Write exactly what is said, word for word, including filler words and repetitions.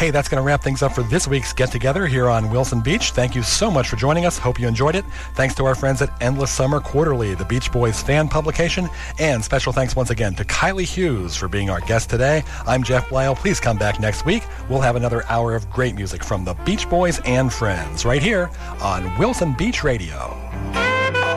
Hey, that's going to wrap things up for this week's get-together here on Wilson Beach. Thank you so much for joining us. Hope you enjoyed it. Thanks to our friends at Endless Summer Quarterly, the Beach Boys fan publication. And special thanks once again to Kylie Hughes for being our guest today. I'm Jeff Lyle. Please come back next week. We'll have another hour of great music from the Beach Boys and friends right here on Wilson Beach Radio.